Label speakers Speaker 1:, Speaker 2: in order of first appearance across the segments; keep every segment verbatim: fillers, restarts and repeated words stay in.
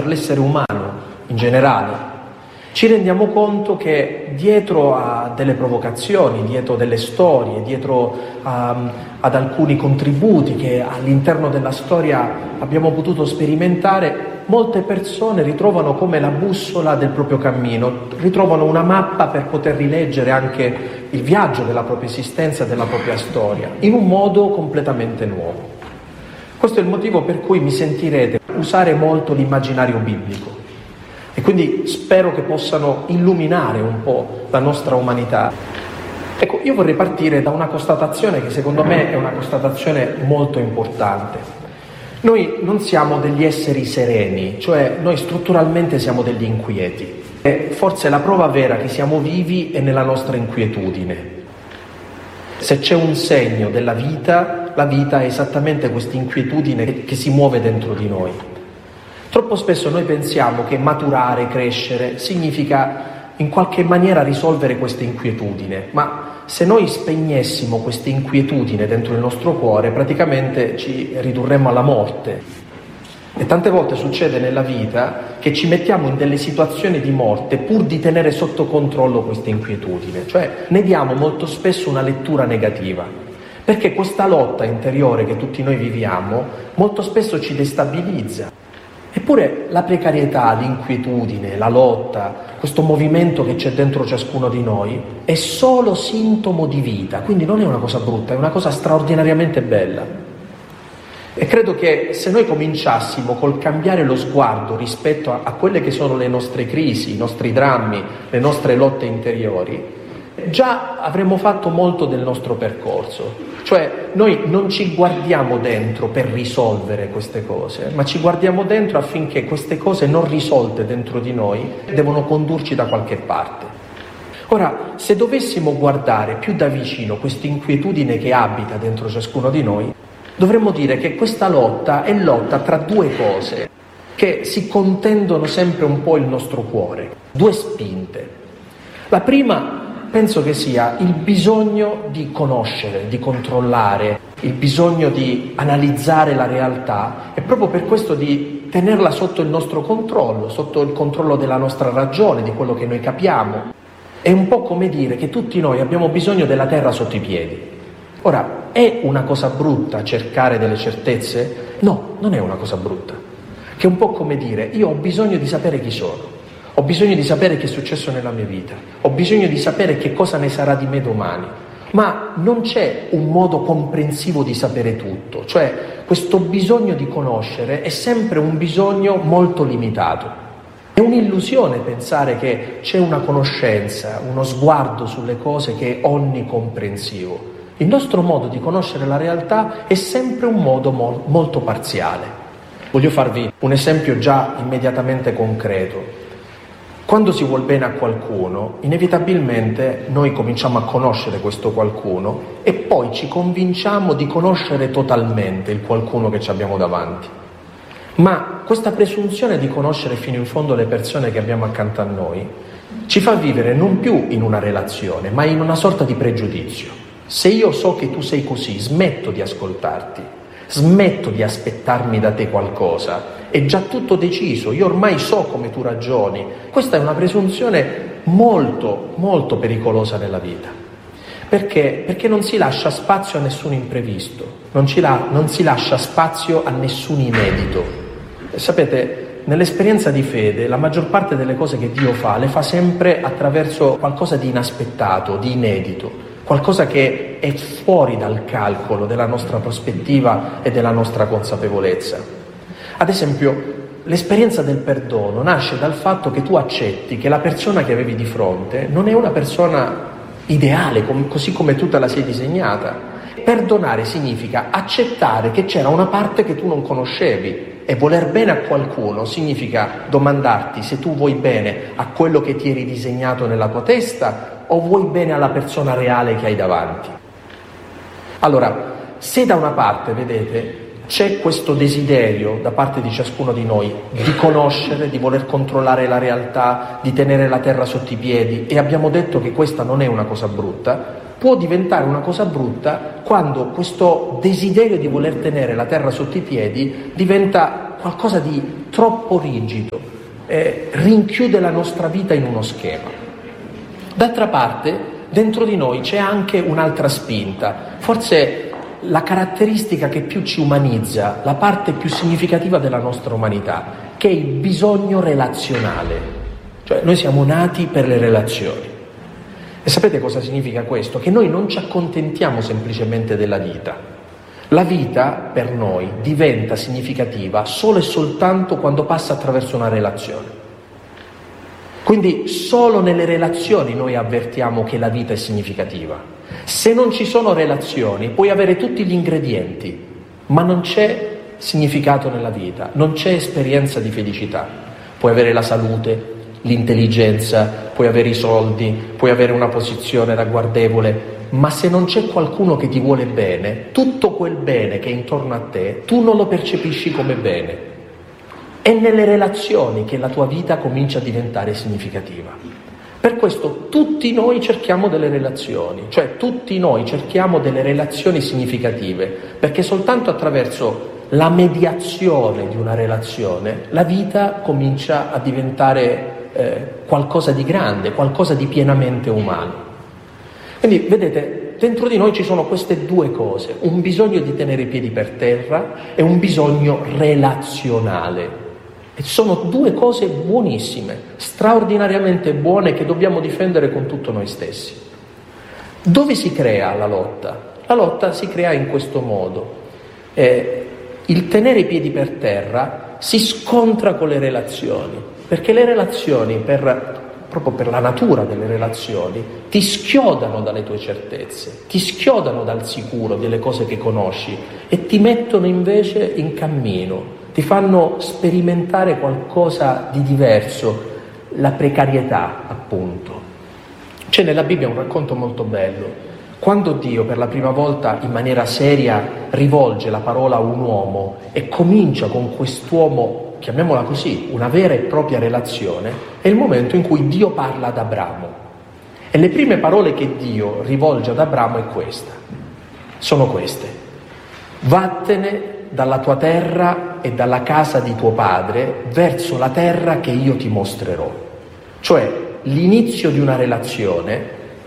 Speaker 1: per l'essere umano in generale, ci rendiamo conto che dietro a delle provocazioni, dietro delle storie, dietro a, ad alcuni contributi che all'interno della storia abbiamo potuto sperimentare, molte persone ritrovano come la bussola del proprio cammino, ritrovano una mappa per poter rileggere anche il viaggio della propria esistenza, della propria storia, in un modo completamente nuovo. Questo è il motivo per cui mi sentirete usare molto l'immaginario biblico. E quindi spero che possano illuminare un po' la nostra umanità. Ecco, io vorrei partire da una constatazione che secondo me è una constatazione molto importante. Noi non siamo degli esseri sereni, cioè noi strutturalmente siamo degli inquieti. E forse la prova vera che siamo vivi è nella nostra inquietudine. Se c'è un segno della vita, la vita è esattamente questa inquietudine che si muove dentro di noi. Troppo spesso noi pensiamo che maturare, crescere, significa in qualche maniera risolvere questa inquietudine, ma se noi spegnessimo questa inquietudine dentro il nostro cuore, praticamente ci ridurremmo alla morte. E tante volte succede nella vita che ci mettiamo in delle situazioni di morte pur di tenere sotto controllo questa inquietudine, cioè ne diamo molto spesso una lettura negativa, perché questa lotta interiore che tutti noi viviamo molto spesso ci destabilizza. Eppure la precarietà, l'inquietudine, la lotta, questo movimento che c'è dentro ciascuno di noi è solo sintomo di vita, quindi non è una cosa brutta, è una cosa straordinariamente bella. E credo che se noi cominciassimo col cambiare lo sguardo rispetto a, a quelle che sono le nostre crisi, i nostri drammi, le nostre lotte interiori, già avremmo fatto molto del nostro percorso. Cioè noi non ci guardiamo dentro per risolvere queste cose, ma ci guardiamo dentro affinché queste cose non risolte dentro di noi devono condurci da qualche parte. Ora, se dovessimo guardare più da vicino questa inquietudine che abita dentro ciascuno di noi, dovremmo dire che questa lotta è lotta tra due cose che si contendono sempre un po' il nostro cuore, due spinte. La prima penso che sia il bisogno di conoscere, di controllare, il bisogno di analizzare la realtà e proprio per questo di tenerla sotto il nostro controllo, sotto il controllo della nostra ragione, di quello che noi capiamo. È un po' come dire che tutti noi abbiamo bisogno della terra sotto i piedi. Ora, è una cosa brutta cercare delle certezze? No, non è una cosa brutta. Che è un po' come dire, io ho bisogno di sapere chi sono. Ho bisogno di sapere che è successo nella mia vita, ho bisogno di sapere che cosa ne sarà di me domani, ma non c'è un modo comprensivo di sapere tutto, cioè questo bisogno di conoscere è sempre un bisogno molto limitato. È un'illusione pensare che c'è una conoscenza, uno sguardo sulle cose che è onnicomprensivo. Il nostro modo di conoscere la realtà è sempre un modo mo- molto parziale. Voglio farvi un esempio già immediatamente concreto. Quando si vuol bene a qualcuno, inevitabilmente noi cominciamo a conoscere questo qualcuno e poi ci convinciamo di conoscere totalmente il qualcuno che ci abbiamo davanti. Ma questa presunzione di conoscere fino in fondo le persone che abbiamo accanto a noi ci fa vivere non più in una relazione, ma in una sorta di pregiudizio. Se io so che tu sei così, smetto di ascoltarti, smetto di aspettarmi da te qualcosa. È già tutto deciso, io ormai so come tu ragioni. Questa è una presunzione molto, molto pericolosa nella vita. Perché? Perché non si lascia spazio a nessun imprevisto, non, ci la, non si lascia spazio a nessun inedito. Sapete, nell'esperienza di fede, la maggior parte delle cose che Dio fa, le fa sempre attraverso qualcosa di inaspettato, di inedito, qualcosa che è fuori dal calcolo della nostra prospettiva e della nostra consapevolezza. Ad esempio, l'esperienza del perdono nasce dal fatto che tu accetti che la persona che avevi di fronte non è una persona ideale, com- così come tu te la sei disegnata. Perdonare significa accettare che c'era una parte che tu non conoscevi e voler bene a qualcuno significa domandarti se tu vuoi bene a quello che ti eri disegnato nella tua testa o vuoi bene alla persona reale che hai davanti. Allora, se da una parte, vedete, c'è questo desiderio da parte di ciascuno di noi di conoscere, di voler controllare la realtà, di tenere la terra sotto i piedi, e abbiamo detto che questa non è una cosa brutta, può diventare una cosa brutta quando questo desiderio di voler tenere la terra sotto i piedi diventa qualcosa di troppo rigido, eh, rinchiude la nostra vita in uno schema. D'altra parte, dentro di noi c'è anche un'altra spinta, forse la caratteristica che più ci umanizza, la parte più significativa della nostra umanità, che è il bisogno relazionale. Cioè noi siamo nati per le relazioni. E sapete cosa significa questo? Che noi non ci accontentiamo semplicemente della vita. La vita per noi diventa significativa solo e soltanto quando passa attraverso una relazione. Quindi solo nelle relazioni noi avvertiamo che la vita è significativa. Se non ci sono relazioni puoi avere tutti gli ingredienti, ma non c'è significato nella vita, non c'è esperienza di felicità. Puoi avere la salute, l'intelligenza, puoi avere i soldi, puoi avere una posizione ragguardevole, ma se non c'è qualcuno che ti vuole bene, tutto quel bene che è intorno a te, tu non lo percepisci come bene. È nelle relazioni che la tua vita comincia a diventare significativa. Per questo tutti noi cerchiamo delle relazioni, cioè tutti noi cerchiamo delle relazioni significative, perché soltanto attraverso la mediazione di una relazione la vita comincia a diventare eh, qualcosa di grande, qualcosa di pienamente umano. Quindi vedete, dentro di noi ci sono queste due cose, un bisogno di tenere i piedi per terra e un bisogno relazionale. E sono due cose buonissime, straordinariamente buone, che dobbiamo difendere con tutto noi stessi. Dove si crea la lotta? La lotta si crea in questo modo. Eh, il tenere i piedi per terra si scontra con le relazioni, perché le relazioni, per, proprio per la natura delle relazioni, ti schiodano dalle tue certezze, ti schiodano dal sicuro delle cose che conosci e ti mettono invece in cammino. Ti fanno sperimentare qualcosa di diverso, la precarietà, appunto. C'è nella Bibbia un racconto molto bello. Quando Dio per la prima volta in maniera seria rivolge la parola a un uomo e comincia con quest'uomo, chiamiamola così, una vera e propria relazione, è il momento in cui Dio parla ad Abramo. E le prime parole che Dio rivolge ad Abramo è questa, sono queste: vattene dalla tua terra e dalla casa di tuo padre verso la terra che io ti mostrerò. Cioè l'inizio di una relazione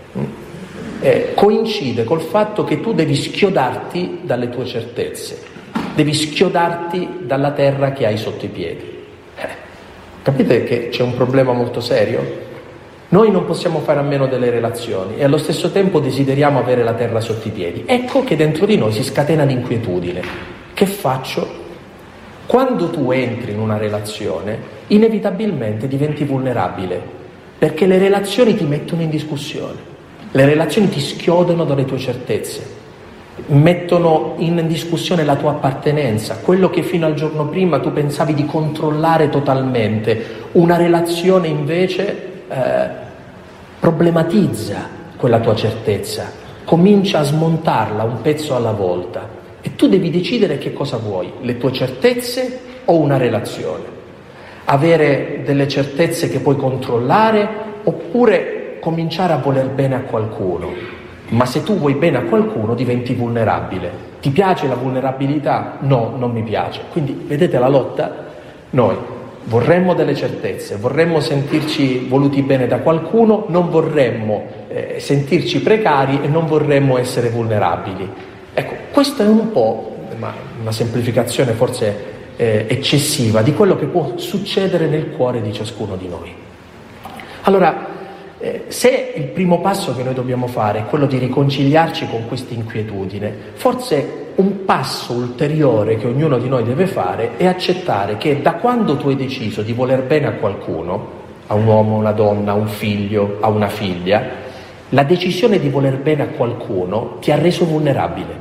Speaker 1: eh, coincide col fatto che tu devi schiodarti dalle tue certezze, devi schiodarti dalla terra che hai sotto i piedi. Eh, capite che c'è un problema molto serio? Noi non possiamo fare a meno delle relazioni e allo stesso tempo desideriamo avere la terra sotto i piedi. Ecco che dentro di noi si scatena l'inquietudine. Che faccio? Quando tu entri in una relazione, inevitabilmente diventi vulnerabile, perché le relazioni ti mettono in discussione, le relazioni ti schiodano dalle tue certezze, mettono in discussione la tua appartenenza, quello che fino al giorno prima tu pensavi di controllare totalmente. Una relazione invece eh, problematizza quella tua certezza, comincia a smontarla un pezzo alla volta. E tu devi decidere che cosa vuoi, le tue certezze o una relazione. Avere delle certezze che puoi controllare oppure cominciare a voler bene a qualcuno. Ma se tu vuoi bene a qualcuno diventi vulnerabile. Ti piace la vulnerabilità? No, non mi piace. Quindi vedete la lotta? Noi vorremmo delle certezze, vorremmo sentirci voluti bene da qualcuno, non vorremmo eh, sentirci precari e non vorremmo essere vulnerabili. Ecco, questa è un po', ma una semplificazione forse eh, eccessiva, di quello che può succedere nel cuore di ciascuno di noi. Allora, eh, se il primo passo che noi dobbiamo fare è quello di riconciliarci con questa inquietudine, forse un passo ulteriore che ognuno di noi deve fare è accettare che da quando tu hai deciso di voler bene a qualcuno, a un uomo, a una donna, a un figlio, a una figlia, la decisione di voler bene a qualcuno ti ha reso vulnerabile.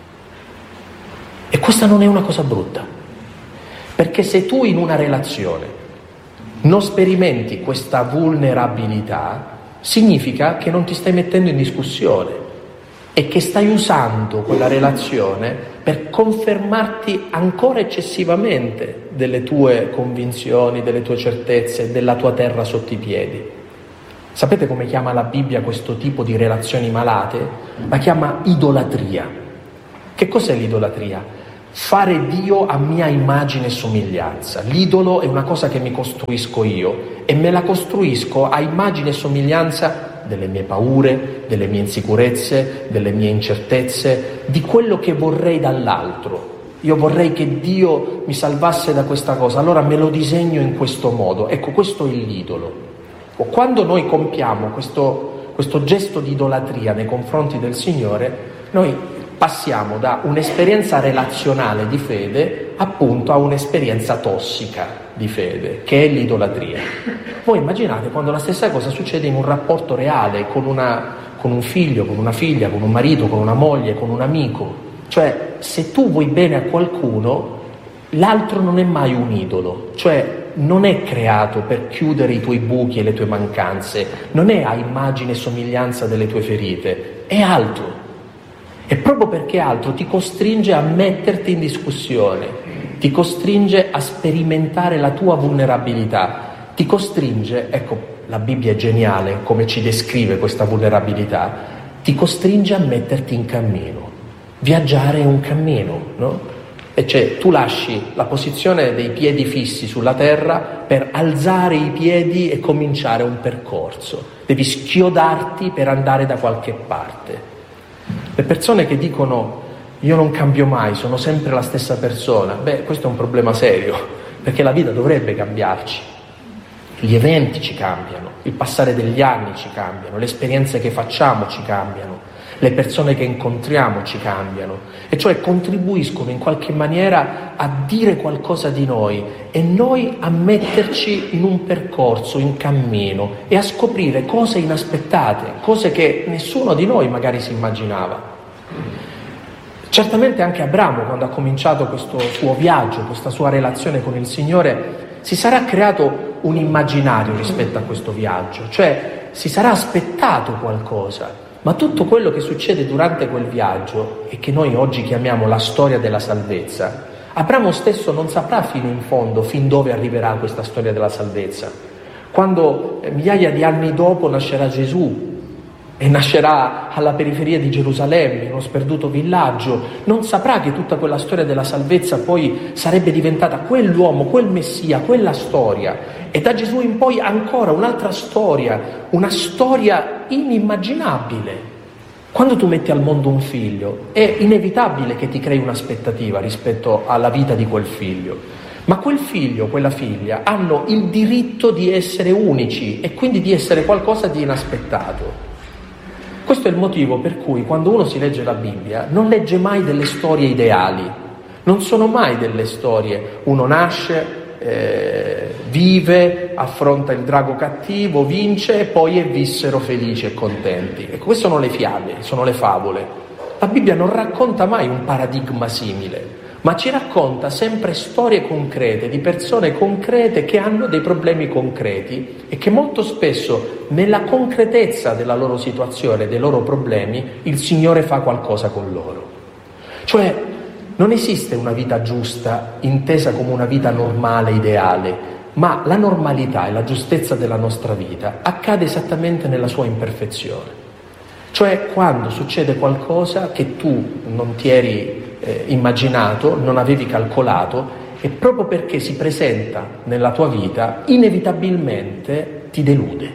Speaker 1: E questa non è una cosa brutta, perché se tu in una relazione non sperimenti questa vulnerabilità, significa che non ti stai mettendo in discussione e che stai usando quella relazione per confermarti ancora eccessivamente delle tue convinzioni, delle tue certezze, della tua terra sotto i piedi. Sapete come chiama la Bibbia questo tipo di relazioni malate? La chiama idolatria. Che cos'è l'idolatria? fare Dio a mia immagine e somiglianza. L'idolo è una cosa che mi costruisco io e me la costruisco a immagine e somiglianza delle mie paure, delle mie insicurezze, delle mie incertezze, di quello che vorrei dall'altro. Io vorrei che Dio mi salvasse da questa cosa, allora me lo disegno in questo modo. Ecco, questo è l'idolo. Quando noi compiamo questo, questo gesto di idolatria nei confronti del Signore, noi passiamo da un'esperienza relazionale di fede appunto a un'esperienza tossica di fede, che è l'idolatria. Voi immaginate quando la stessa cosa succede in un rapporto reale con, una, con un figlio, con una figlia, con un marito, con una moglie, con un amico. Cioè, se tu vuoi bene a qualcuno, l'altro non è mai un idolo, cioè non è creato per chiudere i tuoi buchi e le tue mancanze, non è a immagine e somiglianza delle tue ferite, è altro. E proprio perché altro ti costringe a metterti in discussione, ti costringe a sperimentare la tua vulnerabilità, ti costringe, ecco, la Bibbia è geniale come ci descrive questa vulnerabilità, ti costringe a metterti in cammino. Viaggiare è un cammino, no? E cioè tu lasci la posizione dei piedi fissi sulla terra per alzare i piedi e cominciare un percorso. Devi schiodarti per andare da qualche parte. Le persone che dicono io non cambio mai, sono sempre la stessa persona, beh, questo è un problema serio, perché la vita dovrebbe cambiarci. Gli eventi ci cambiano, il passare degli anni ci cambiano, le esperienze che facciamo ci cambiano, le persone che incontriamo ci cambiano, e cioè contribuiscono in qualche maniera a dire qualcosa di noi e noi a metterci in un percorso, in cammino e a scoprire cose inaspettate, cose che nessuno di noi magari si immaginava. Certamente anche Abramo, quando ha cominciato questo suo viaggio, questa sua relazione con il Signore, si sarà creato un immaginario rispetto a questo viaggio, cioè si sarà aspettato qualcosa. Ma tutto quello che succede durante quel viaggio, e che noi oggi chiamiamo la storia della salvezza, Abramo stesso non saprà fino in fondo fin dove arriverà questa storia della salvezza. Quando eh, migliaia di anni dopo nascerà Gesù e nascerà alla periferia di Gerusalemme, in uno sperduto villaggio, non saprà che tutta quella storia della salvezza poi sarebbe diventata quell'uomo, quel Messia, quella storia. E da Gesù in poi ancora un'altra storia, una storia inimmaginabile. Quando tu metti al mondo un figlio, è inevitabile che ti crei un'aspettativa rispetto alla vita di quel figlio. Ma quel figlio, quella figlia, hanno il diritto di essere unici e quindi di essere qualcosa di inaspettato. Questo è il motivo per cui quando uno si legge la Bibbia non legge mai delle storie ideali, non sono mai delle storie, uno nasce, eh, vive, affronta il drago cattivo, vince e poi e vissero felici e contenti. E queste sono le fiabe, sono le favole. La Bibbia non racconta mai un paradigma simile, ma ci racconta sempre storie concrete, di persone concrete che hanno dei problemi concreti e che molto spesso nella concretezza della loro situazione, dei loro problemi, il Signore fa qualcosa con loro. Cioè non esiste una vita giusta intesa come una vita normale, ideale, ma la normalità e la giustezza della nostra vita accade esattamente nella sua imperfezione. Cioè quando succede qualcosa che tu non ti eri eh, immaginato, non avevi calcolato, e proprio perché si presenta nella tua vita, inevitabilmente ti delude.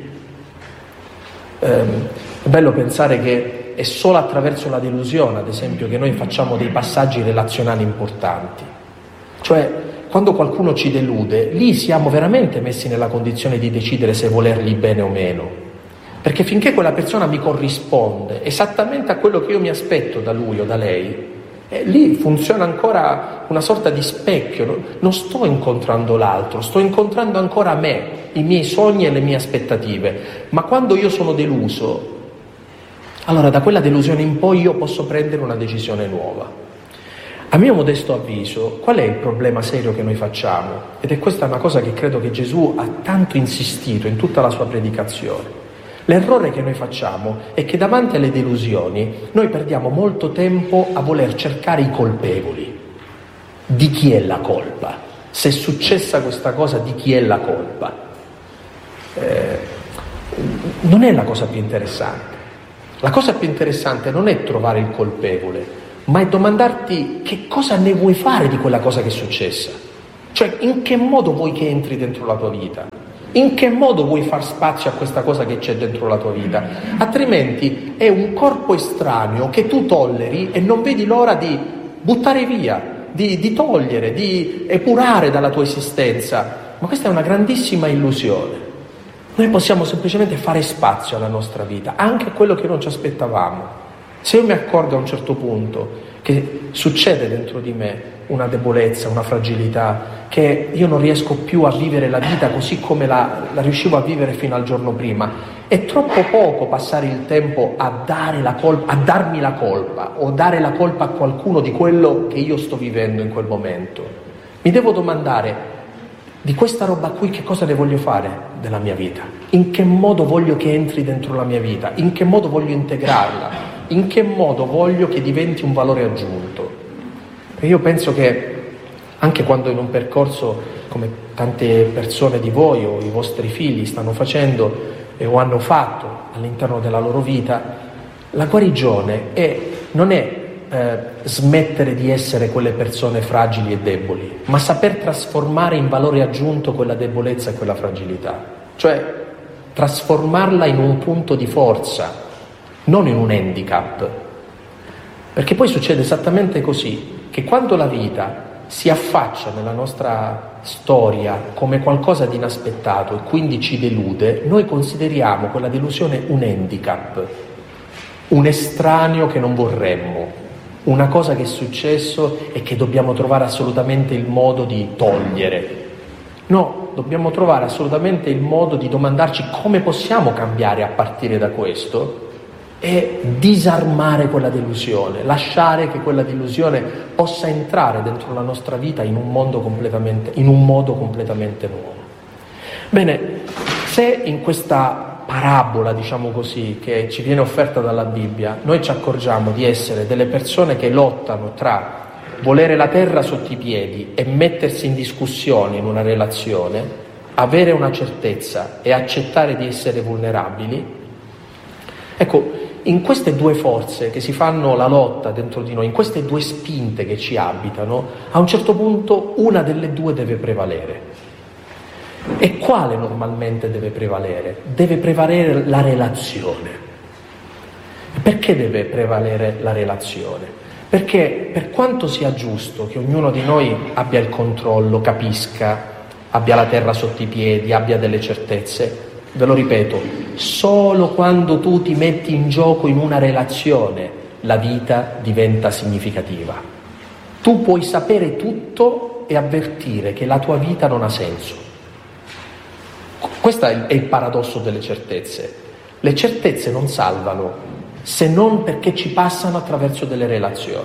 Speaker 1: Ehm, è bello pensare che è solo attraverso la delusione, ad esempio, che noi facciamo dei passaggi relazionali importanti. Cioè, quando qualcuno ci delude, lì siamo veramente messi nella condizione di decidere se volergli bene o meno. Perché finché quella persona mi corrisponde esattamente a quello che io mi aspetto da lui o da lei, eh, lì funziona ancora una sorta di specchio. Non sto incontrando l'altro, sto incontrando ancora me, i miei sogni e le mie aspettative. Ma quando io sono deluso, allora da quella delusione in poi io posso prendere una decisione nuova. A mio modesto avviso, qual è il problema serio che noi facciamo? Ed è questa una cosa che credo che Gesù ha tanto insistito in tutta la sua predicazione. L'errore che noi facciamo è che davanti alle delusioni noi perdiamo molto tempo a voler cercare i colpevoli. Di chi è la colpa? Se è successa questa cosa, di chi è la colpa? Eh, non è la cosa più interessante. La cosa più interessante non è trovare il colpevole, ma è domandarti che cosa ne vuoi fare di quella cosa che è successa. Cioè, in che modo vuoi che entri dentro la tua vita? In che modo vuoi far spazio a questa cosa che c'è dentro la tua vita? Altrimenti è un corpo estraneo che tu tolleri e non vedi l'ora di buttare via, di, di togliere, di epurare dalla tua esistenza. Ma questa è una grandissima illusione. Noi possiamo semplicemente fare spazio alla nostra vita, anche a quello che non ci aspettavamo. Se io mi accorgo a un certo punto che succede dentro di me una debolezza, una fragilità, che io non riesco più a vivere la vita così come la, la riuscivo a vivere fino al giorno prima, è troppo poco passare il tempo a dare la colpa, a darmi la colpa o dare la colpa a qualcuno di quello che io sto vivendo in quel momento. Mi devo domandare: di questa roba qui che cosa ne voglio fare della mia vita? In che modo voglio che entri dentro la mia vita? In che modo voglio integrarla? In che modo voglio che diventi un valore aggiunto? E io penso che anche quando in un percorso, come tante persone di voi o i vostri figli stanno facendo e o hanno fatto all'interno della loro vita, la guarigione è, non è eh, smettere di essere quelle persone fragili e deboli, ma saper trasformare in valore aggiunto quella debolezza e quella fragilità. Cioè trasformarla in un punto di forza, non in un handicap. Perché poi succede esattamente così, che quando la vita si affaccia nella nostra storia come qualcosa di inaspettato e quindi ci delude, noi consideriamo quella delusione un handicap, un estraneo che non vorremmo, una cosa che è successo e che dobbiamo trovare assolutamente il modo di togliere. No, dobbiamo trovare assolutamente il modo di domandarci come possiamo cambiare a partire da questo e disarmare quella delusione, lasciare che quella delusione possa entrare dentro la nostra vita in un mondo completamente, in un modo completamente nuovo. Bene, se in questa parabola, diciamo così, che ci viene offerta dalla Bibbia, noi ci accorgiamo di essere delle persone che lottano tra volere la terra sotto i piedi e mettersi in discussione in una relazione, avere una certezza e accettare di essere vulnerabili, ecco, in queste due forze che si fanno la lotta dentro di noi, in queste due spinte che ci abitano, a un certo punto una delle due deve prevalere. E quale normalmente deve prevalere? Deve prevalere la relazione. Perché deve prevalere la relazione? Perché per quanto sia giusto che ognuno di noi abbia il controllo, capisca, abbia la terra sotto i piedi, abbia delle certezze, ve lo ripeto, solo quando tu ti metti in gioco in una relazione la vita diventa significativa. Tu puoi sapere tutto e avvertire che la tua vita non ha senso. Questo è il paradosso delle certezze. Le certezze non salvano se non perché ci passano attraverso delle relazioni.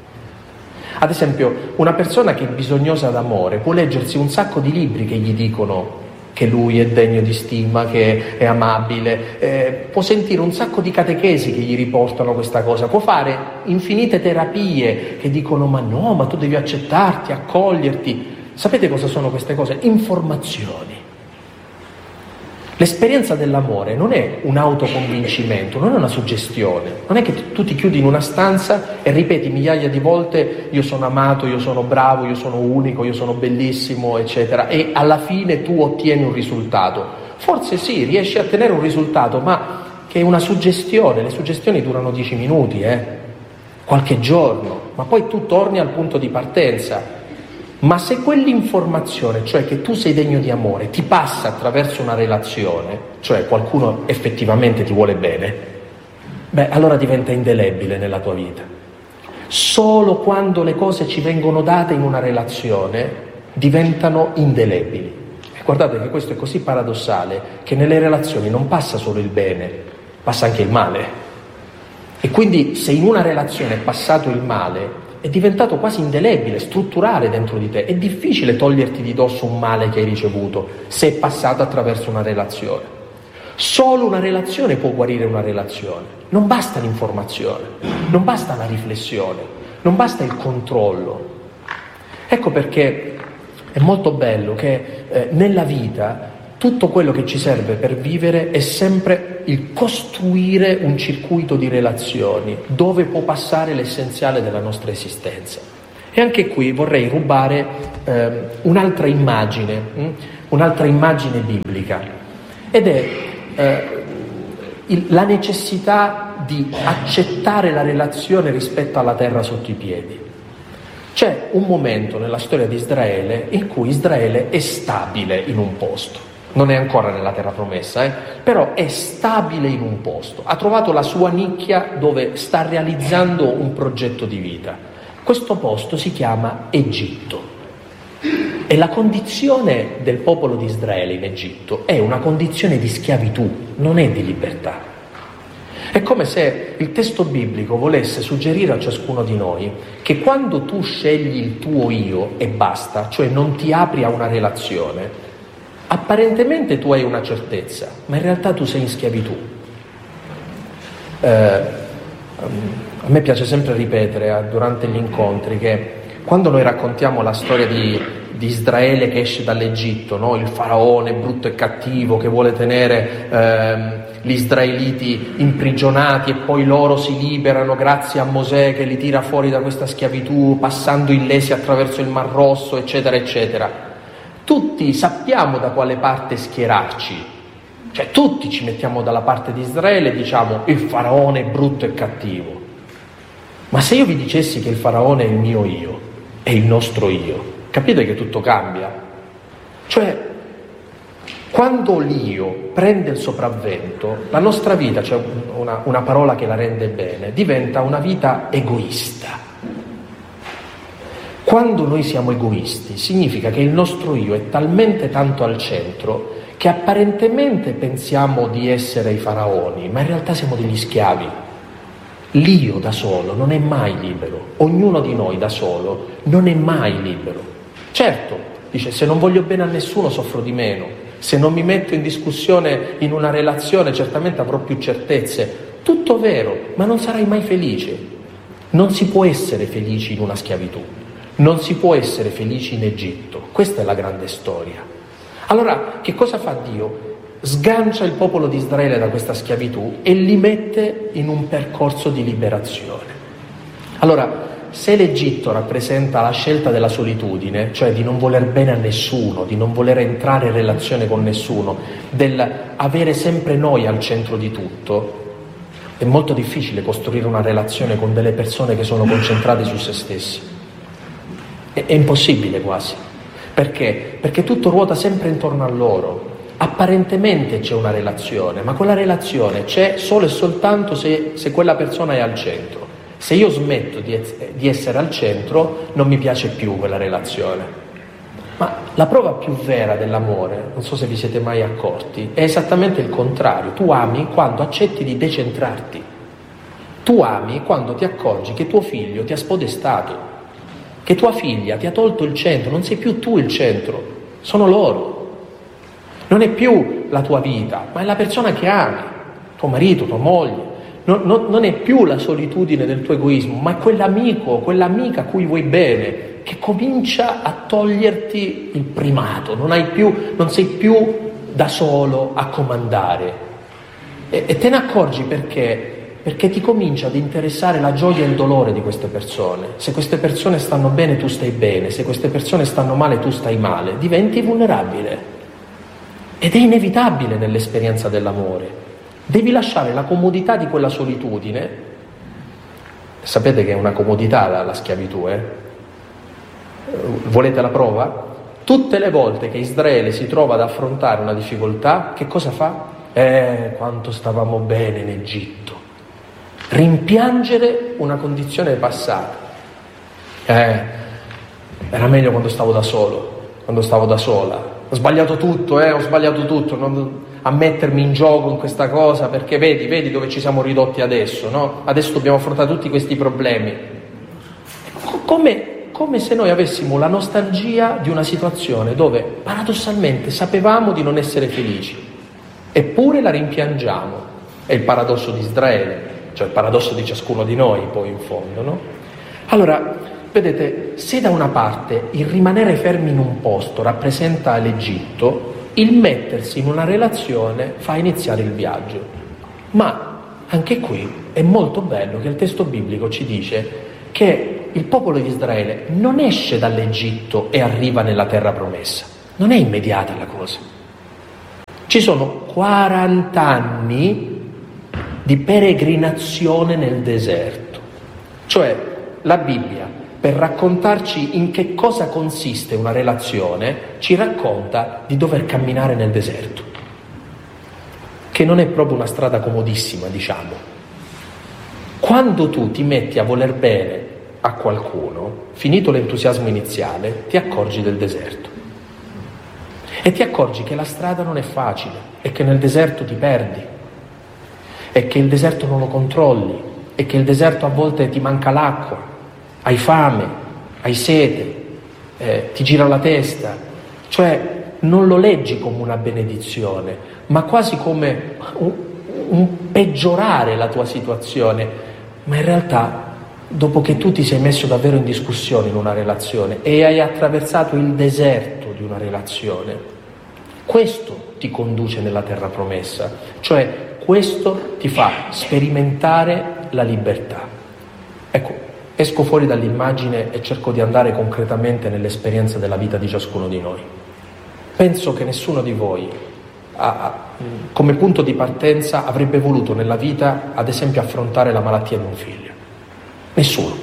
Speaker 1: Ad esempio, una persona che è bisognosa d'amore può leggersi un sacco di libri che gli dicono che lui è degno di stima, che è amabile, eh, può sentire un sacco di catechesi che gli riportano questa cosa, può fare infinite terapie che dicono ma no, ma tu devi accettarti, accoglierti. Sapete cosa sono queste cose? Informazioni. L'esperienza dell'amore non è un autoconvincimento, non è una suggestione, non è che tu ti chiudi in una stanza e ripeti migliaia di volte io sono amato, io sono bravo, io sono unico, io sono bellissimo, eccetera, e alla fine tu ottieni un risultato. Forse sì, riesci a ottenere un risultato, ma che è una suggestione, le suggestioni durano dieci minuti, eh? qualche giorno, ma poi tu torni al punto di partenza. Ma se quell'informazione, cioè che tu sei degno di amore, ti passa attraverso una relazione, cioè qualcuno effettivamente ti vuole bene, beh, allora diventa indelebile nella tua vita. Solo quando le cose ci vengono date in una relazione diventano indelebili. E guardate che questo è così paradossale che nelle relazioni non passa solo il bene, passa anche il male. E quindi se in una relazione è passato il male, è diventato quasi indelebile, strutturale dentro di te. È difficile toglierti di dosso un male che hai ricevuto se è passato attraverso una relazione. Solo una relazione può guarire una relazione. Non basta l'informazione, non basta la riflessione, non basta il controllo. Ecco perché è molto bello che eh, nella vita tutto quello che ci serve per vivere è sempre il costruire un circuito di relazioni dove può passare l'essenziale della nostra esistenza. E anche qui vorrei rubare eh, un'altra immagine, hm? un'altra immagine biblica, ed è eh, il, la necessità di accettare la relazione rispetto alla terra sotto i piedi. C'è un momento nella storia di Israele in cui Israele è stabile in un posto. Non è ancora nella terra promessa, eh? però è stabile in un posto. Ha trovato la sua nicchia dove sta realizzando un progetto di vita. Questo posto si chiama Egitto. E la condizione del popolo di Israele in Egitto è una condizione di schiavitù, non è di libertà. È come se il testo biblico volesse suggerire a ciascuno di noi che quando tu scegli il tuo io e basta, cioè non ti apri a una relazione, apparentemente tu hai una certezza, ma in realtà tu sei in schiavitù. Eh, a me piace sempre ripetere durante gli incontri che quando noi raccontiamo la storia di, di Israele che esce dall'Egitto, no? Il faraone brutto e cattivo che vuole tenere ehm, gli israeliti imprigionati e poi loro si liberano grazie a Mosè che li tira fuori da questa schiavitù passando illesi attraverso il Mar Rosso, eccetera eccetera. Tutti sappiamo da quale parte schierarci, cioè tutti ci mettiamo dalla parte di Israele e diciamo il faraone è brutto e cattivo. Ma se io vi dicessi che il faraone è il mio io, è il nostro io, capite che tutto cambia? Cioè quando l'io prende il sopravvento, la nostra vita, c'è cioè una, una parola che la rende bene, diventa una vita egoista. Quando noi siamo egoisti, significa che il nostro io è talmente tanto al centro che apparentemente pensiamo di essere i faraoni, ma in realtà siamo degli schiavi. L'io da solo non è mai libero, ognuno di noi da solo non è mai libero. Certo, dice, se non voglio bene a nessuno soffro di meno. Se non mi metto in discussione in una relazione certamente avrò più certezze. Tutto vero, ma non sarai mai felice. Non si può essere felici in una schiavitù, non si può essere felici in Egitto. Questa è la grande storia. Allora, che cosa fa Dio? Sgancia il popolo di Israele da questa schiavitù e li mette in un percorso di liberazione. Allora, se l'Egitto rappresenta la scelta della solitudine, cioè di non voler bene a nessuno, di non voler entrare in relazione con nessuno, del avere sempre noi al centro di tutto, è molto difficile costruire una relazione con delle persone che sono concentrate su se stessi. È, è impossibile quasi. Perché? Perché tutto ruota sempre intorno a loro. Apparentemente c'è una relazione, ma quella relazione c'è solo e soltanto se, se quella persona è al centro. Se io smetto di, di essere al centro, non mi piace più quella relazione. Ma la prova più vera dell'amore, non so se vi siete mai accorti, è esattamente il contrario. Tu ami quando accetti di decentrarti. Tu ami quando ti accorgi che tuo figlio ti ha spodestato, che tua figlia ti ha tolto il centro, non sei più tu il centro, sono loro. Non è più la tua vita, ma è la persona che ami, tuo marito, tua moglie. Non, non, non è più la solitudine del tuo egoismo, ma è quell'amico, quell'amica a cui vuoi bene, che comincia a toglierti il primato. Non hai più, non sei più da solo a comandare. E, e te ne accorgi perché? Perché ti comincia ad interessare la gioia e il dolore di queste persone. Se queste persone stanno bene, tu stai bene. Se queste persone stanno male, tu stai male. Diventi vulnerabile. Ed è inevitabile nell'esperienza dell'amore. Devi lasciare la comodità di quella solitudine. Sapete che è una comodità la, la schiavitù, eh? Volete la prova? Tutte le volte che Israele si trova ad affrontare una difficoltà, che cosa fa? Eh, quanto stavamo bene in Egitto. Rimpiangere una condizione passata. Eh, era meglio quando stavo da solo, quando stavo da sola. Ho sbagliato tutto, eh, ho sbagliato tutto, non, a mettermi in gioco in questa cosa, perché vedi, vedi dove ci siamo ridotti adesso, no? Adesso dobbiamo affrontare tutti questi problemi. Come, come se noi avessimo la nostalgia di una situazione dove paradossalmente sapevamo di non essere felici, eppure la rimpiangiamo. È il paradosso di Israele, cioè il paradosso di ciascuno di noi poi in fondo, no? Allora, vedete, se da una parte il rimanere fermi in un posto rappresenta l'Egitto, il mettersi in una relazione fa iniziare il viaggio. Ma anche qui è molto bello che il testo biblico ci dice che il popolo di Israele non esce dall'Egitto e arriva nella terra promessa. Non è immediata la cosa. Ci sono quaranta anni di peregrinazione nel deserto. Cioè, la Bibbia, per raccontarci in che cosa consiste una relazione, ci racconta di dover camminare nel deserto, che non è proprio una strada comodissima, diciamo. Quando tu ti metti a voler bene a qualcuno, finito l'entusiasmo iniziale, ti accorgi del deserto. E ti accorgi che la strada non è facile, e che nel deserto ti perdi, e che il deserto non lo controlli, e che il deserto a volte ti manca l'acqua, hai fame, hai sete, eh, ti gira la testa, cioè non lo leggi come una benedizione, ma quasi come un, un peggiorare la tua situazione, ma in realtà dopo che tu ti sei messo davvero in discussione in una relazione e hai attraversato il deserto di una relazione, questo ti conduce nella terra promessa, cioè questo ti fa sperimentare la libertà. Ecco, esco fuori dall'immagine e cerco di andare concretamente nell'esperienza della vita di ciascuno di noi. Penso che nessuno di voi, ha, come punto di partenza, avrebbe voluto nella vita, ad esempio, affrontare la malattia di un figlio. Nessuno.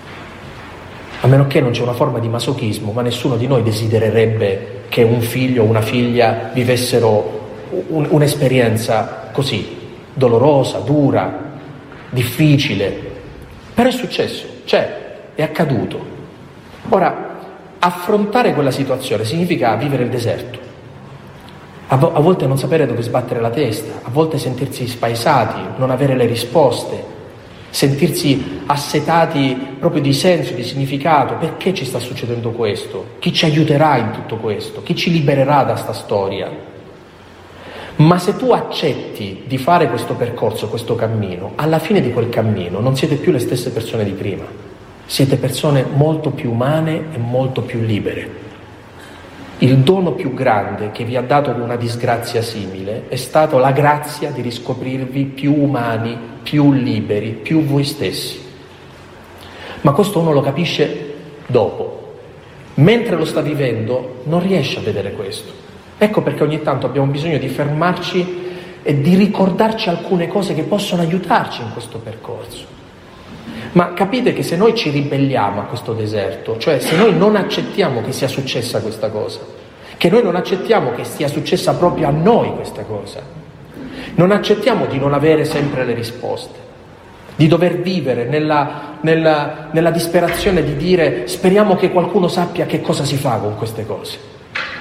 Speaker 1: A meno che non c'è una forma di masochismo, ma nessuno di noi desidererebbe che un figlio o una figlia vivessero un, un'esperienza così, dolorosa, dura, difficile. Però è successo, cioè, è accaduto. Ora, affrontare quella situazione significa vivere il deserto. A, vo- a volte non sapere dove sbattere la testa, a volte sentirsi spaesati, non avere le risposte, sentirsi assetati proprio di senso, di significato. Perché ci sta succedendo questo? Chi ci aiuterà in tutto questo? Chi ci libererà da sta storia? Ma se tu accetti di fare questo percorso, questo cammino, alla fine di quel cammino non siete più le stesse persone di prima. Siete persone molto più umane e molto più libere. Il dono più grande che vi ha dato una disgrazia simile è stato la grazia di riscoprirvi più umani, più liberi, più voi stessi. Ma questo uno lo capisce dopo. Mentre lo sta vivendo non riesce a vedere questo. Ecco perché ogni tanto abbiamo bisogno di fermarci e di ricordarci alcune cose che possono aiutarci in questo percorso. Ma capite che se noi ci ribelliamo a questo deserto, cioè se noi non accettiamo che sia successa questa cosa, che noi non accettiamo che sia successa proprio a noi questa cosa, non accettiamo di non avere sempre le risposte, di dover vivere nella, nella, nella disperazione di dire speriamo che qualcuno sappia che cosa si fa con queste cose.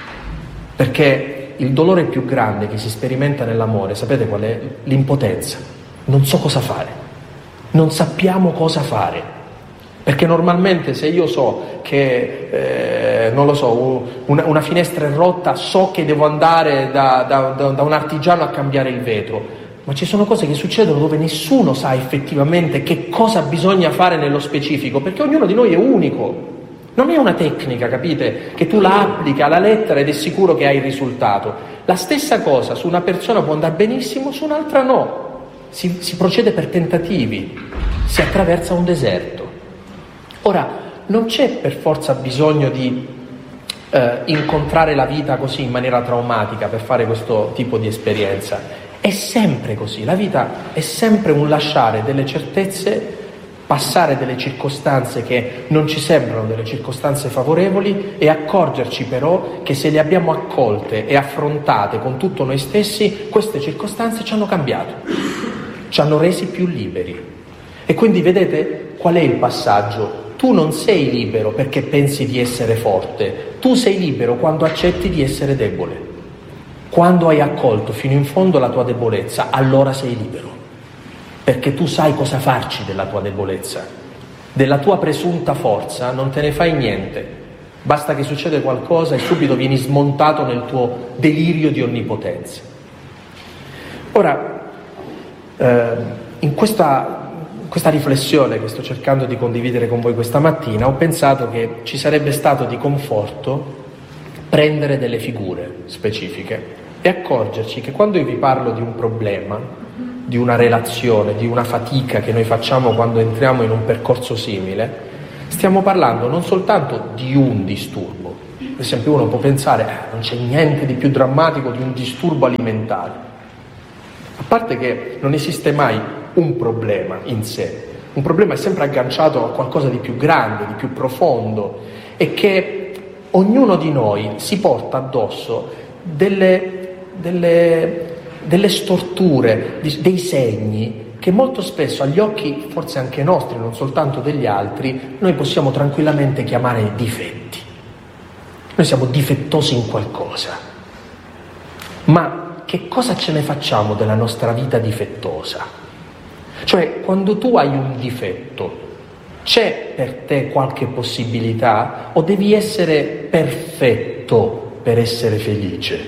Speaker 1: Perché il dolore più grande che si sperimenta nell'amore, sapete qual è? L'impotenza. Non so cosa fare. Non sappiamo cosa fare. Perché normalmente se io so che, eh, non lo so, una, una finestra è rotta, so che devo andare da, da, da, da un artigiano a cambiare il vetro. Ma ci sono cose che succedono dove nessuno sa effettivamente che cosa bisogna fare nello specifico, perché ognuno di noi è unico. Non è una tecnica, capite? Che tu la applichi alla lettera ed è sicuro che hai il risultato. La stessa cosa su una persona può andare benissimo, su un'altra no. Si, si procede per tentativi, si attraversa un deserto. Ora, non c'è per forza bisogno di eh, incontrare la vita così in maniera traumatica per fare questo tipo di esperienza. È sempre così, la vita è sempre un lasciare delle certezze, passare delle circostanze che non ci sembrano delle circostanze favorevoli e accorgerci però che se le abbiamo accolte e affrontate con tutto noi stessi, queste circostanze ci hanno cambiato, ci hanno resi più liberi. E quindi vedete qual è il passaggio? Tu non sei libero perché pensi di essere forte, tu sei libero quando accetti di essere debole. Quando hai accolto fino in fondo la tua debolezza, allora sei libero. Perché tu sai cosa farci della tua debolezza, della tua presunta forza non te ne fai niente, basta che succede qualcosa e subito vieni smontato nel tuo delirio di onnipotenza. Ora, eh, in questa, questa riflessione che sto cercando di condividere con voi questa mattina, ho pensato che ci sarebbe stato di conforto prendere delle figure specifiche e accorgerci che quando io vi parlo di un problema, di una relazione, di una fatica che noi facciamo quando entriamo in un percorso simile, stiamo parlando non soltanto di un disturbo. Per esempio uno può pensare, eh, non c'è niente di più drammatico di un disturbo alimentare. A parte che non esiste mai un problema in sé, un problema è sempre agganciato a qualcosa di più grande, di più profondo, e che ognuno di noi si porta addosso delle, delle, delle storture, dei segni che molto spesso agli occhi, forse anche nostri, non soltanto degli altri, noi possiamo tranquillamente chiamare difetti. Noi siamo difettosi in qualcosa. Ma che cosa ce ne facciamo della nostra vita difettosa? Cioè, quando tu hai un difetto, c'è per te qualche possibilità o devi essere perfetto per essere felice?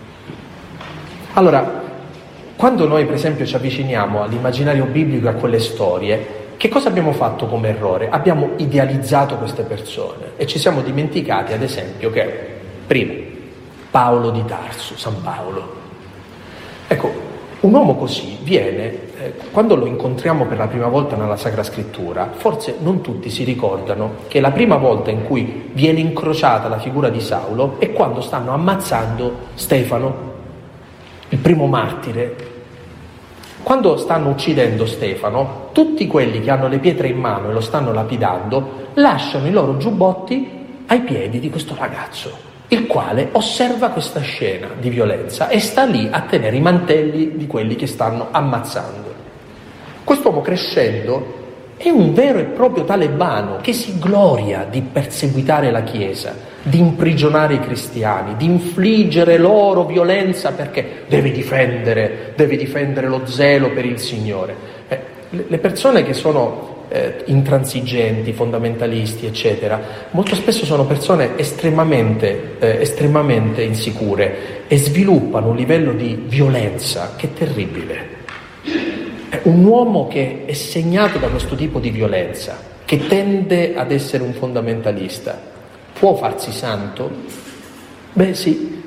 Speaker 1: Allora, quando noi per esempio ci avviciniamo all'immaginario biblico e a quelle storie, che cosa abbiamo fatto come errore? Abbiamo idealizzato queste persone e ci siamo dimenticati, ad esempio, che primo, Paolo di Tarso, San Paolo. Ecco, un uomo così viene, eh, quando lo incontriamo per la prima volta nella Sacra Scrittura, forse non tutti si ricordano che la prima volta in cui viene incrociata la figura di Saulo è quando stanno ammazzando Stefano, il primo martire. Quando stanno uccidendo Stefano, tutti quelli che hanno le pietre in mano e lo stanno lapidando lasciano i loro giubbotti ai piedi di questo ragazzo, il quale osserva questa scena di violenza e sta lì a tenere i mantelli di quelli che stanno ammazzando. Quest'uomo, crescendo, è un vero e proprio talebano che si gloria di perseguitare la Chiesa, di imprigionare i cristiani, di infliggere loro violenza perché deve difendere, deve difendere lo zelo per il Signore. Eh, le persone che sono eh, intransigenti, fondamentalisti, eccetera, molto spesso sono persone estremamente, eh, estremamente insicure e sviluppano un livello di violenza che è terribile. È un uomo che è segnato da questo tipo di violenza, che tende ad essere un fondamentalista. Può farsi santo? Beh sì.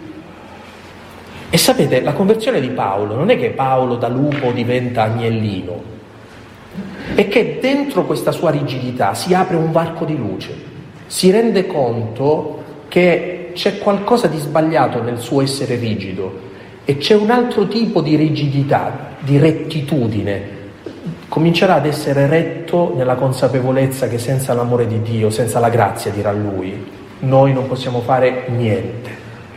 Speaker 1: E sapete, la conversione di Paolo non è che Paolo da lupo diventa agnellino, è che dentro questa sua rigidità si apre un varco di luce, si rende conto che c'è qualcosa di sbagliato nel suo essere rigido e c'è un altro tipo di rigidità, di rettitudine. Comincerà ad essere retto nella consapevolezza che senza l'amore di Dio, senza la grazia, dirà lui, noi non possiamo fare niente.